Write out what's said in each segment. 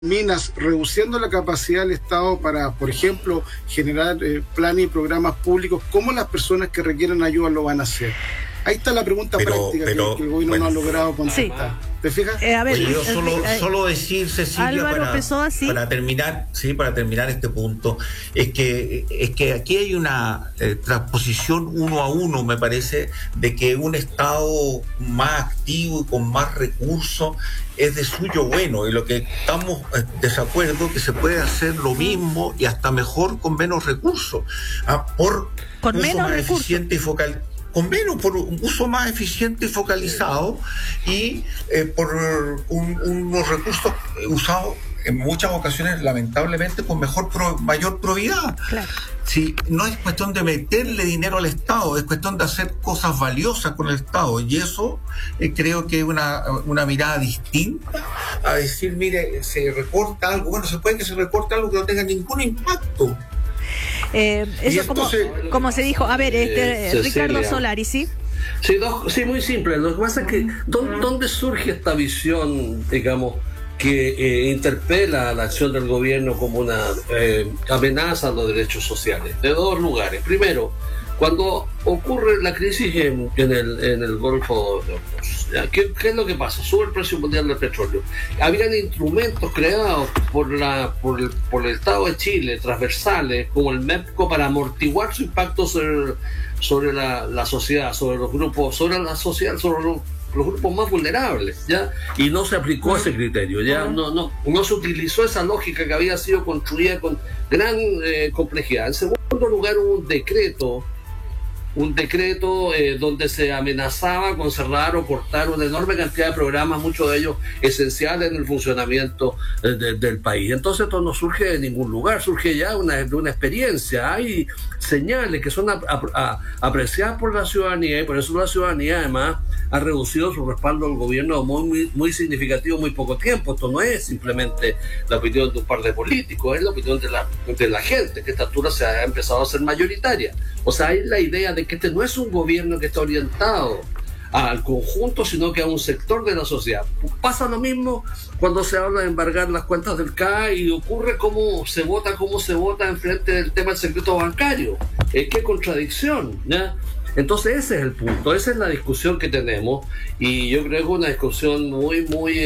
Minas, reduciendo la capacidad del Estado para, por ejemplo, generar planes y programas públicos, ¿cómo las personas que requieren ayuda lo van a hacer? Ahí está la pregunta práctica que el gobierno no ha logrado contestar. Sí. ¿Te fijas? A ver, yo solo decir, Cecilia, para terminar este punto, es que aquí hay una transposición 1 a 1, me parece, de que un Estado más activo y con más recursos es de suyo bueno, y lo que estamos desacuerdo que se puede hacer lo mismo y hasta mejor con menos recursos, con uso menos más recursos. eficiente y por un uso más eficiente y focalizado, y por unos recursos usados en muchas ocasiones, lamentablemente, con mayor probidad. Claro. Sí, no es cuestión de meterle dinero al Estado, es cuestión de hacer cosas valiosas con el Estado, y eso creo que es una mirada distinta a decir, mire, se recorta algo. Bueno, se puede que se recorte algo que no tenga ningún impacto. Eso como se dijo. A ver, Ricardo Solari, ¿sí? Sí, muy simple. Lo que pasa es que ¿dónde surge esta visión, digamos, que interpela la acción del gobierno como una amenaza a los derechos sociales? De dos lugares. Primero, cuando ocurre la crisis en el Golfo de Hormuz, ¿qué es lo que pasa? Sube el precio mundial del petróleo. Habían instrumentos creados por el Estado de Chile, transversales, como el MEPCO, para amortiguar su impacto sobre la sociedad, sobre los grupos, sobre los grupos más vulnerables, ¿ya? Y no se aplicó ese criterio, ¿ya? No se utilizó esa lógica que había sido construida con gran complejidad. En segundo lugar, hubo un decreto donde se amenazaba con cerrar o cortar una enorme cantidad de programas, muchos de ellos esenciales en el funcionamiento del país. Entonces esto no surge de ningún lugar, surge ya de una experiencia. Hay señales que son apreciadas por la ciudadanía, y por eso la ciudadanía además ha reducido su respaldo al gobierno muy, muy significativo en muy poco tiempo. Esto no es simplemente la opinión de un par de políticos, es la opinión de la gente, que a esta altura se ha empezado a ser mayoritaria. O sea, hay la idea de que este no es un gobierno que está orientado al conjunto, sino que a un sector de la sociedad. Pasa lo mismo cuando se habla de embargar las cuentas del CAE y ocurre cómo se vota en frente del tema del secreto bancario. ¡Qué contradicción! ¿Ya? Entonces ese es el punto, esa es la discusión que tenemos, y yo creo que es una discusión muy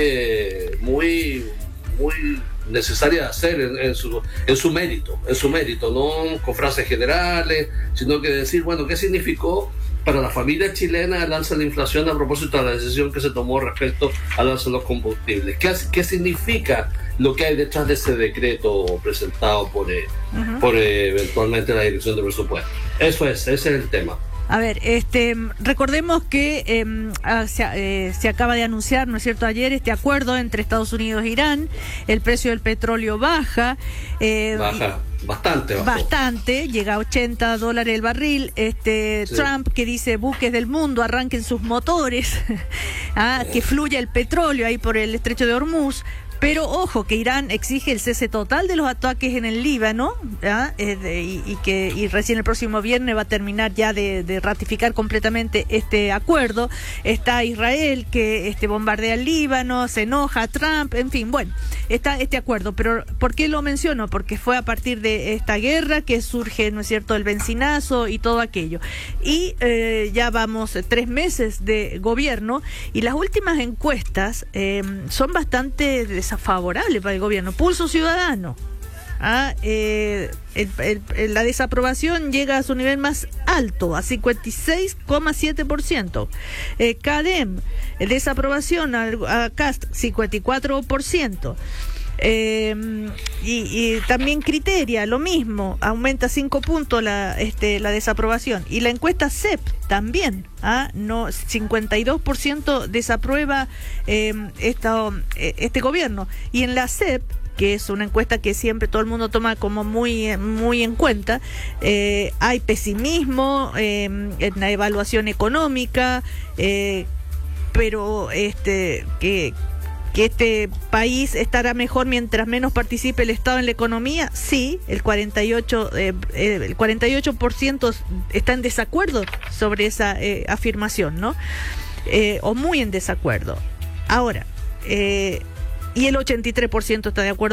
necesaria de hacer en su mérito, no con frases generales, sino que decir, bueno, ¿qué significó para la familia chilena el alza de la inflación a propósito de la decisión que se tomó respecto al alza de los combustibles? ¿Qué significa lo que hay detrás de ese decreto presentado por eventualmente la Dirección de Presupuesto? Ese es el tema. A ver, recordemos que se acaba de anunciar, ¿no es cierto?, ayer este acuerdo entre Estados Unidos e Irán. El precio del petróleo baja. Bastante, llega a $80 el barril. Sí. Trump, que dice: buques del mundo, arranquen sus motores, que fluya el petróleo ahí por el estrecho de Hormuz. Pero ojo, que Irán exige el cese total de los ataques en el Líbano, y recién el próximo viernes va a terminar ya de ratificar completamente este acuerdo. Está Israel, que bombardea el Líbano, se enoja Trump, en fin, bueno, está este acuerdo. Pero ¿por qué lo menciono? Porque fue a partir de esta guerra que surge, ¿no es cierto?, el bencinazo y todo aquello. Y ya vamos 3 meses de gobierno, y las últimas encuestas son bastante desfavorable para el gobierno. Pulso Ciudadano, la desaprobación llega a su nivel más alto, a 56,7%. CADEM, desaprobación a Kast, 54%. Y también Criteria, lo mismo, aumenta 5 puntos la desaprobación. Y la encuesta CEP también, 52% desaprueba este gobierno. Y en la CEP, que es una encuesta que siempre todo el mundo toma como muy en cuenta, hay pesimismo en la evaluación económica, pero que este país estará mejor mientras menos participe el Estado en la economía. Sí, el 48% está en desacuerdo sobre esa afirmación, ¿no? O muy en desacuerdo. Ahora, y el 83% está de acuerdo